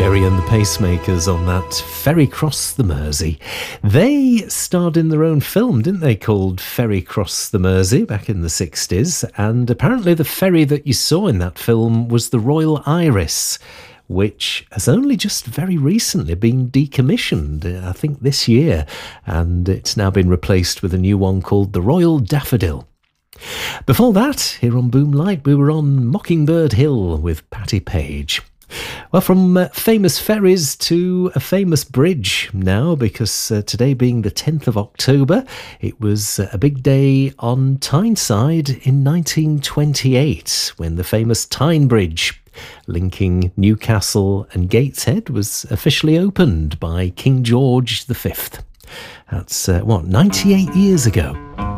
Gerry and the Pacemakers on that Ferry Cross the Mersey. They starred in their own film, didn't they, called Ferry Cross the Mersey back in the 60s. And apparently the ferry that you saw in that film was the Royal Iris, which has only just very recently been decommissioned, I think this year. And it's now been replaced with a new one called the Royal Daffodil. Before that, here on Boomlight, we were on Mockingbird Hill with Patti Page. Well, from famous ferries to a famous bridge now, because today being the 10th of October, it was a big day on Tyneside in 1928 when the famous Tyne Bridge linking Newcastle and Gateshead was officially opened by King George V. That's, 98 years ago.